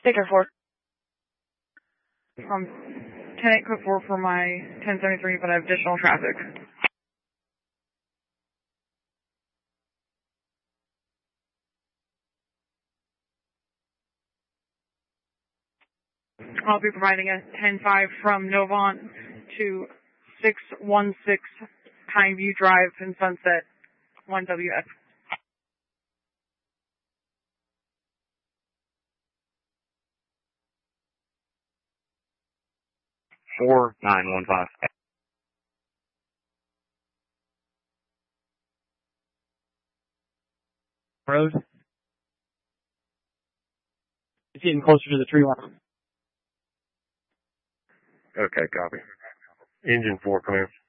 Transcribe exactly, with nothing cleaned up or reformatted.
Take care, four. Um, ten eight, code four for my ten seventy-three, but I have additional traffic. I'll be providing a ten five from Novant to six one six Pineview Drive in Sunset, one W F. four nine one five. Road. It's getting closer to the tree line. Okay, copy. Engine four, come here.